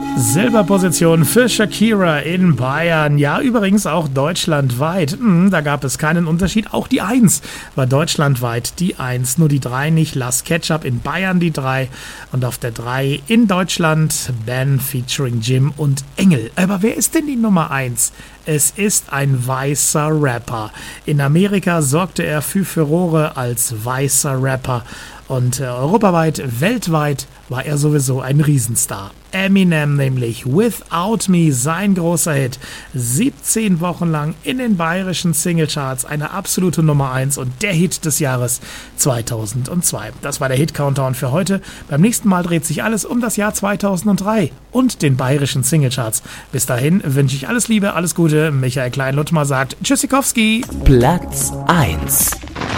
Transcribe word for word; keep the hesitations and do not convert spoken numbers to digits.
Silberposition für Shakira in Bayern. Ja, übrigens auch deutschlandweit. Hm, da gab es keinen Unterschied. Auch die eins war deutschlandweit die eins. Nur die drei nicht. Las Ketchup in Bayern die drei. Und auf der drei in Deutschland Ben featuring Jim und Engel. Aber wer ist denn die Nummer eins? Es ist ein weißer Rapper. In Amerika sorgte er für Furore als weißer Rapper. Und äh, europaweit, weltweit war er sowieso ein Riesenstar. Eminem nämlich, Without Me, sein großer Hit. siebzehn Wochen lang in den bayerischen Singlecharts, eine absolute Nummer eins und der Hit des Jahres zweitausendzwei. Das war der Hit-Countdown für heute. Beim nächsten Mal dreht sich alles um das Jahr zweitausenddrei und den bayerischen Singlecharts. Bis dahin wünsche ich alles Liebe, alles Gute. Michael Klein-Luttmer sagt Tschüssikowski. Platz eins.